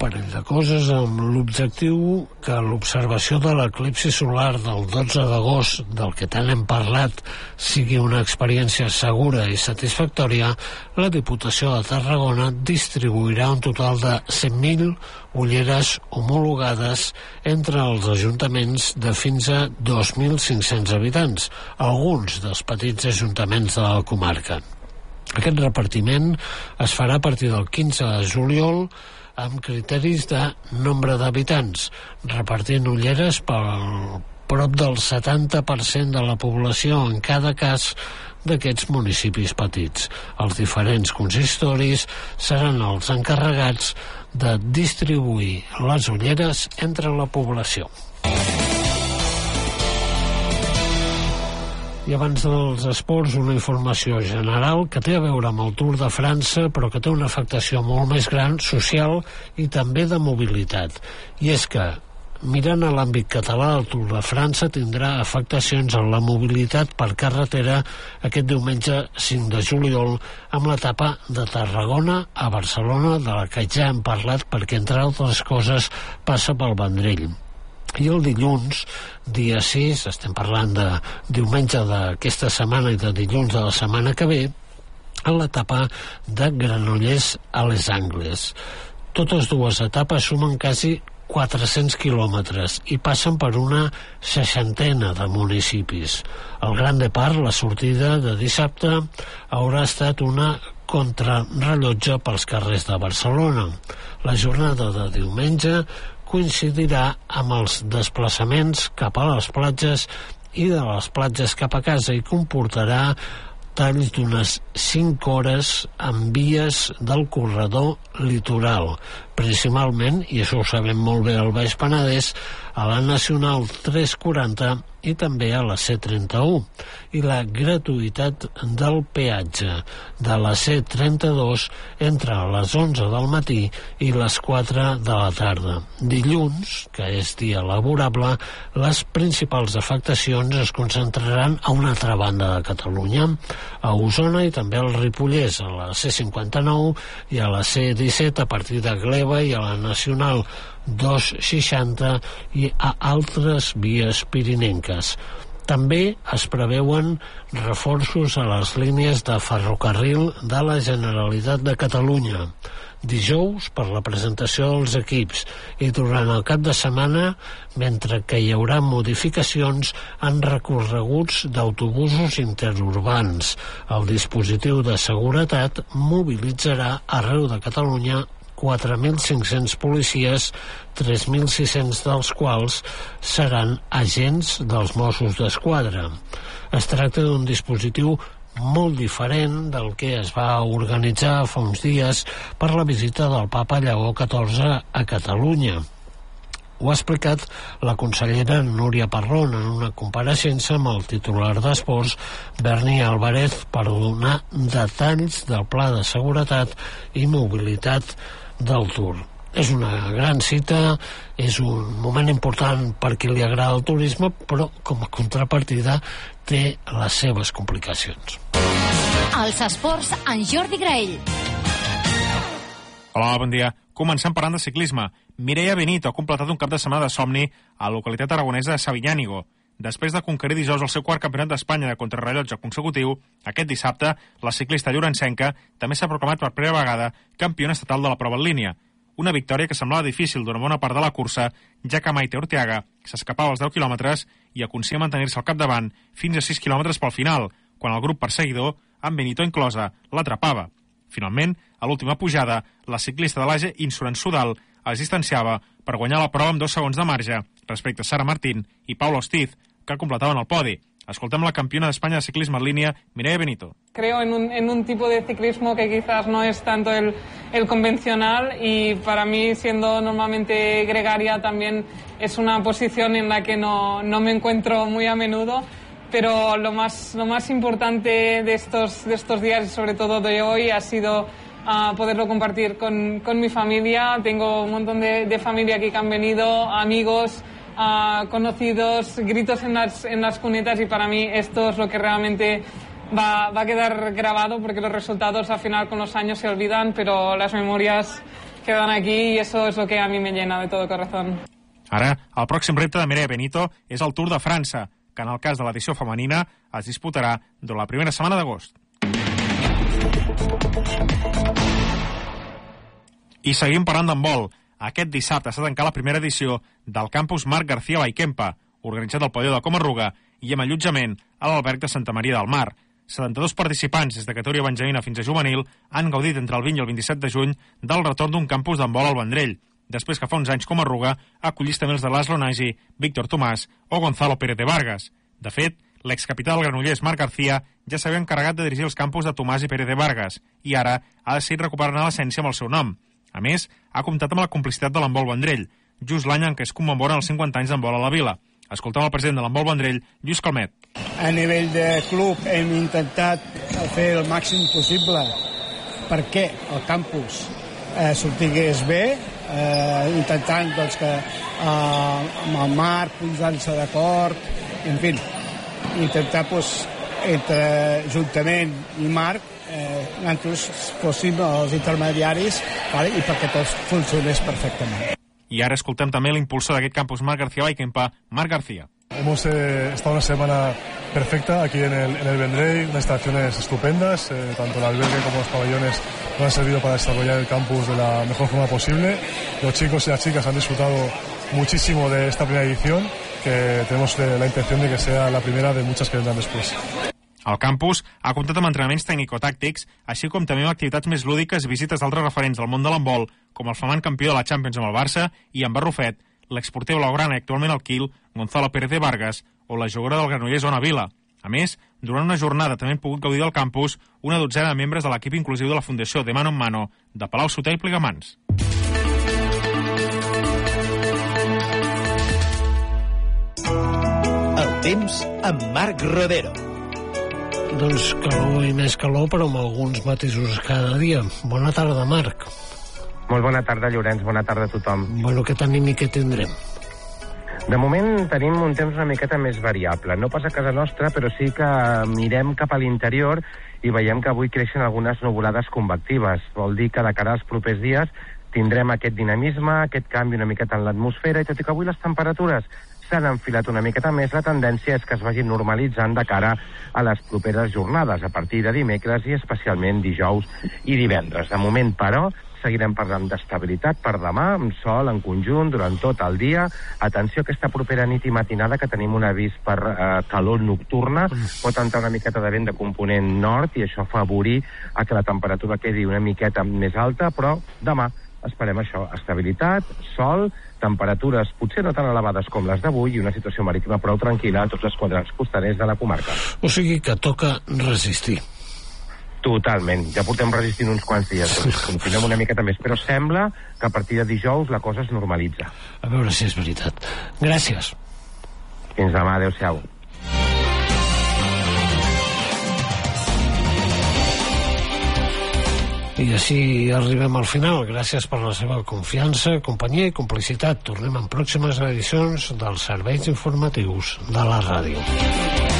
parell de coses amb l'objectiu que l'observació de l'eclipsi solar del 12 d'agost, del que tant hem parlat, sigui una experiència segura i satisfactòria. La Diputació de Tarragona distribuirà un total de 100.000 ulleres homologades entre els ajuntaments de fins a 2.500 habitants, alguns dels petits ajuntaments de la comarca. Aquest repartiment es farà a partir del 15 de juliol amb criteris de nombre d'habitants, repartint ulleres per prop del 70% de la població en cada cas d'aquests municipis petits. Els diferents consistoris seran els encarregats de distribuir les ulleres entre la població. I abans dels esports, una informació general que té a veure amb el Tour de França, però que té una afectació molt més gran, social i també de mobilitat. I és que, mirant a l'àmbit català, el Tour de França tindrà afectacions en la mobilitat per carretera aquest diumenge 5 de juliol amb l'etapa de Tarragona a Barcelona, de la que ja hem parlat perquè, entre altres coses, passa pel Vendrell. I el dilluns, dia 6, estem parlant de diumenge d'aquesta setmana i de dilluns de la setmana que ve, en l'etapa de Granollers a les Angles. Totes dues etapes sumen quasi 400 quilòmetres i passen per una 60 de municipis. El Gran Depart, la sortida de dissabte, haurà estat una contrarrellotge pels carrers de Barcelona. La jornada de diumenge coincidirà amb els desplaçaments cap a les platges i de les platges cap a casa i comportarà talls d'unes 5 hores en vies del corredor litoral, principalment, i això ho sabem molt bé al Baix Penedès, a la Nacional 340 i també a la C31, i la gratuïtat del peatge de la C32 entre les 11 del matí i les 4 de la tarda. Dilluns, que és dia laborable, les principals afectacions es concentraran a una altra banda de Catalunya, a Osona i també al Ripollès, a la C59 i a la C17 a partir de Gleva i a la Nacional 260 i a altres vies pirinenques. També es preveuen reforços a les línies de ferrocarril de la Generalitat de Catalunya. Dijous, per la presentació dels equips, i durant el cap de setmana, mentre que hi haurà modificacions en recorreguts d'autobusos interurbans. El dispositiu de seguretat mobilitzarà arreu de Catalunya 4.500 policies, 3.600 dels quals seran agents dels Mossos d'Esquadra. Es tracta d'un dispositiu molt diferent del que es va organitzar fa uns dies per la visita del papa Lleó XIV a Catalunya. Ho ha explicat la consellera Núria Parrón en una compareixença amb el titular d'Esports, Berni Álvarez, per donar detalls del pla de seguretat i mobilitat del Tour. És una gran cita, és un moment important per qui li agrada el turisme, però com a contrapartida té les seves complicacions. Els esports en Jordi Graell. Hola, bon dia. Començant parlant de ciclisme. Mireia Benito ha completat un cap de setmana de somni a la localitat aragonesa de Sabinyànigo. Després de conquerir dijous el seu quart campionat d'Espanya de contrarrellotge consecutiu, aquest dissabte la ciclista llorencenca també s'ha proclamat per primera vegada campiona estatal de la prova en línia. Una victòria que semblava difícil durant bona part de la cursa, ja que Maite Orteaga s'escapava als 10 quilòmetres i aconseguia mantenir-se al capdavant fins a 6 quilòmetres pel final, quan el grup perseguidor, amb Benito inclosa, l'atrapava. Finalment, a l'última pujada, la ciclista de l'AGE Insurance Sudal es distanciava per guanyar la prova amb 2 segons de marge respecte a Sara Martín i Paula Ostiz, que completaven el podi. Escoltem la campiona de España de ciclismo en línea, Mireia Benito. Creo en un tipo de ciclismo que quizás no es tanto el convencional, y para mí, siendo normalmente gregaria, también es una posición en la que no me encuentro muy a menudo. Pero lo más importante de estos días, y sobre todo de hoy, ha sido poderlo compartir con mi familia. Tengo un montón de familia aquí que han venido, amigos, conocidos, gritos en las cunetas, y para mí esto es lo que realmente va a quedar grabado, porque los resultados al final con los años se olvidan, pero las memorias quedan aquí y eso es lo que a mí me llena de todo corazón. Ara, el pròxim repte de Mireia Benito és el Tour de França, que en el cas de l'edició femenina es disputarà durant la primera setmana d'agost. I seguim parlant d'handbol. Aquest dissabte s'ha tancat la primera edició del campus Marc García Vallquempa, organitzat al Pavelló de Comarruga i amb allotjament a l'alberg de Santa Maria del Mar. 72 participants des de categoria benjamina fins a juvenil han gaudit entre el 20 i el 27 de juny del retorn d'un campus d'handbol al Vendrell, després que fa uns anys Comarruga acollís també els de Laszlo Nagy, Víctor Tomàs o Gonzalo Pérez de Vargas. De fet, l'excapità del Granollers, Marc García, ja s'havia encarregat de dirigir els campus de Tomàs i Pérez de Vargas i ara ha decidit recuperar l'essència amb el seu nom. A més, ha comptat amb la complicitat de l'handbol Vendrell, just l'any en què es commemoren els 50 anys d'handbol a la vila. Escoltem el president de l'handbol Vendrell, Lluís Calmet. A nivell de club hem intentat fer el màxim possible perquè el campus sortigués bé, intentant doncs, que amb el Marc posant-se d'acord, en fi, intentar entre Ajuntament i Marc nosaltres fóssim els intermediaris i perquè tot funcionés perfectament. Y ahora escoltem també l'impulsor d'aquest campus Marc García Vallquempa, Marc García. Hemos estado una semana perfecta aquí en el Vendrell, unas instalaciones estupendas, tanto el albergue como los pabellones nos han servido para desarrollar el campus de la mejor forma posible. Los chicos y las chicas han disfrutado muchísimo de esta primera edición, que tenemos la intención de que sea la primera de muchas que vendrán después. El campus ha comptat amb entrenaments tècnico-tàctics, així com també amb activitats més lúdiques i visites d'altres referents del món de l'handbol, com el flamant campió de la Champions amb el Barça i amb Barrufet, l'exporter blaugrana i actualment al Kiel, Gonzalo Pérez de Vargas, o la jugadora del Granollers, Ona Vila. A més, durant una jornada també han pogut gaudir del campus una dotzena de membres de l'equip inclusiu de la Fundació de Mano en Mano de Palau-solità i Plegamans. El temps amb Marc Rodero. Doncs calor i més calor, però amb alguns matisos cada dia. Bona tarda, Marc. Molt bona tarda, Llorenç. Bona tarda a tothom. Bueno, què tenim i què tindrem? De moment tenim un temps una miqueta més variable. No pas a casa nostra, però sí que mirem cap a l'interior i veiem que avui creixen algunes nuvolades convectives. Vol dir que de cara als propers dies tindrem aquest dinamisme, aquest canvi una miqueta en l'atmosfera, i tot i que avui les temperatures s'han enfilat una miqueta més, la tendència és que es vagin normalitzant de cara a les properes jornades, a partir de dimecres i especialment dijous i divendres. De moment, però, seguirem parlant d'estabilitat per demà, amb sol en conjunt durant tot el dia. Atenció a aquesta propera nit i matinada, que tenim un avís per calor nocturna. Pot entrar una miqueta de vent de component nord i això afavorir a que la temperatura quedi una miqueta més alta, però demà esperem això, estabilitat, sol, temperatures potser no tan elevades com les d'avui i una situació marítima prou tranquil·la a tots els quadrants costaners de la comarca. O sigui que toca resistir. Totalment, ja portem resistint uns quants dies, doncs continuem una miqueta més, però sembla que a partir de dijous la cosa es normalitza. A veure si és veritat. Gràcies. Fins demà, adeu-siau. I així arribem al final. Gràcies per la seva confiança, companyia i complicitat. Tornem en pròximes edicions dels serveis informatius de la ràdio.